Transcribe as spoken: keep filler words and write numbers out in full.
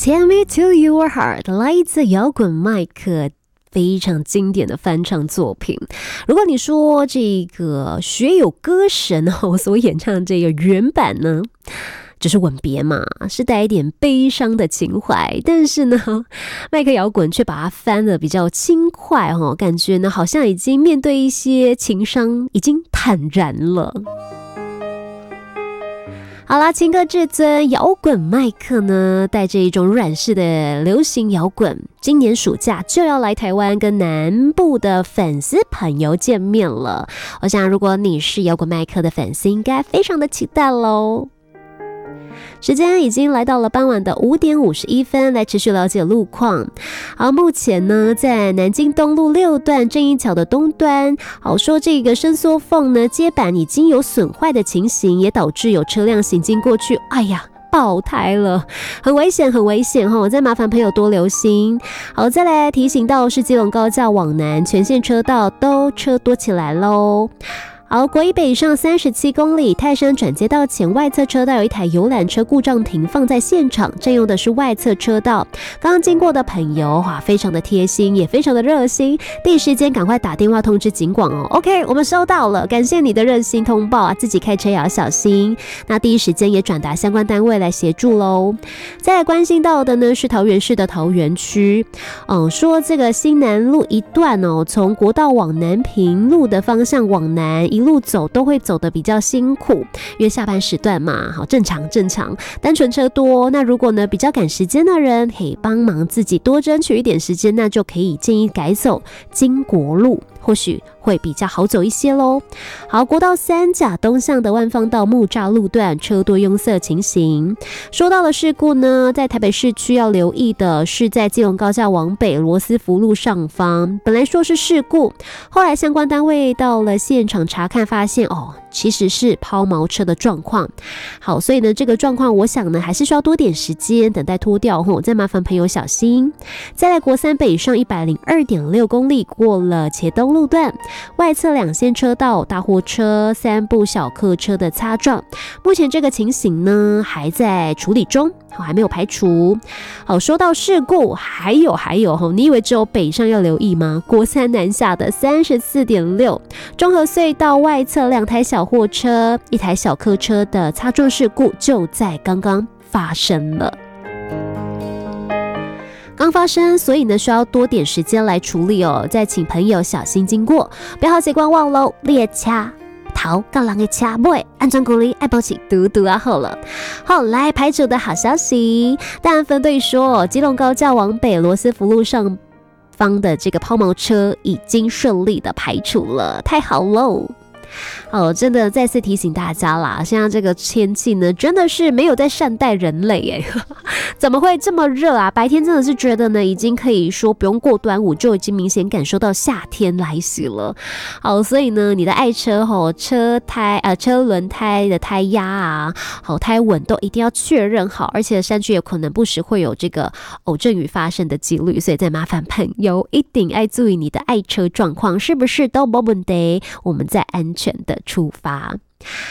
Take Me to Your Heart 来自摇滚麦克，非常经典的翻唱作品。如果你说这个学友歌神哦所演唱这个原版呢，就是吻别嘛，是带一点悲伤的情怀，但是呢，麦克摇滚却把它翻得比较轻快哦，感觉呢好像已经面对一些情伤，已经坦然了。好啦，情歌至尊摇滚麦克呢，带着一种软式的流行摇滚，今年暑假就要来台湾跟南部的粉丝朋友见面了。我想，如果你是摇滚麦克的粉丝，应该非常的期待咯。时间已经来到了傍晚的五点五十一分，来持续了解路况。好，目前呢，在南京东路六段正义桥的东端，好说这个伸缩缝呢，接板已经有损坏的情形，也导致有车辆行经过去，哎呀，爆胎了，很危险，很危险哦！再麻烦朋友多留心。好，再来提醒到是基隆高架往南全线车道都车多起来喽。好，国一北上三十七公里，泰山转接道前外侧车道有一台游览车故障停放在现场，占用的是外侧车道。刚刚经过的朋友哇，非常的贴心，也非常的热心，第一时间赶快打电话通知警广哦。OK， 我们收到了，感谢你的热心通报啊，自己开车也要小心。那第一时间也转达相关单位来协助喽。再来关心到的呢是桃园市的桃园区，嗯，说这个新南路一段哦，从国道往南平路的方向往南。一路走都会走得比较辛苦，因为下班时段嘛，好正常正常，单纯车多。那如果呢比较赶时间的人，可以帮忙自己多争取一点时间，那就可以建议改走经国路，或许会比较好走一些咯。好，国道三甲东向的万方到木栅路段车多拥塞情形。说到了事故呢，在台北市区要留意的是在基隆高架往北罗斯福路上方，本来说是事故，后来相关单位到了现场查看，发现哦，其实是抛锚车的状况。好，所以呢这个状况我想呢还是需要多点时间等待脱掉后，再麻烦朋友小心。再来国三北上一百零二点六公里，过了茄东路段外侧两线车道大货车三部小客车的擦撞，目前这个情形呢还在处理中，还没有排除。好，说到事故还有还有你以为只有北上要留意吗？国三南下的 三十四点六 中和隧道外侧两台小货车一台小客车的擦撞事故就在刚刚发生了，刚发生，所以呢需要多点时间来处理哦。再请朋友小心经过，不要好奇观望喽。列车头到人的车尾，安全管理爱保持嘟嘟啊好了。好，来排除的好消息，大安分队说，基隆高架往北罗斯福路上方的这个抛锚车已经顺利的排除了，太好喽。哦，真的再次提醒大家啦，现在这个天气呢，真的是没有在善待人类耶，怎么会这么热啊？白天真的是觉得呢，已经可以说不用过端午，就已经明显感受到夏天来袭了。好，所以呢，你的爱车吼，车胎呃车轮胎的胎压啊，好胎稳都一定要确认好，而且山区有可能不时会有这个偶阵雨发生的几率，所以再麻烦朋友一定要注意你的爱车状况是不是都没问题，我们再安全的出发。